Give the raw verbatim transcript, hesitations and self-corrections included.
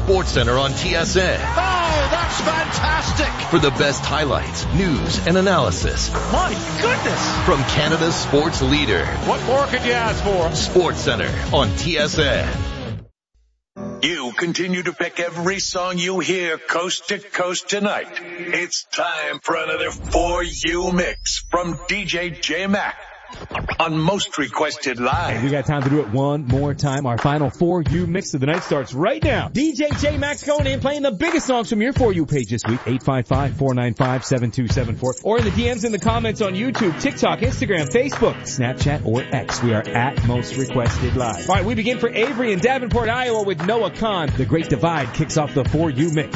SportsCenter on T S N. Oh, that's fantastic! For the best highlights, news, and analysis. My goodness! From Canada's sports leader. What more could you ask for? SportsCenter on T S N. You continue to pick every song you hear coast to coast tonight. It's time for another For You mix from D J J-Mac on Most Requested Live. We got time to do it one more time. Our final For You mix of the night starts right now. D J J-Max going in playing the biggest songs from your For You page this week. eight five five, four nine five, seven two seven four. Or in the D Ms in the comments on YouTube, TikTok, Instagram, Facebook, Snapchat, or X. We are at Most Requested Live. All right, we begin for Avery in Davenport, Iowa with Noah Khan. The Great Divide kicks off the For You mix.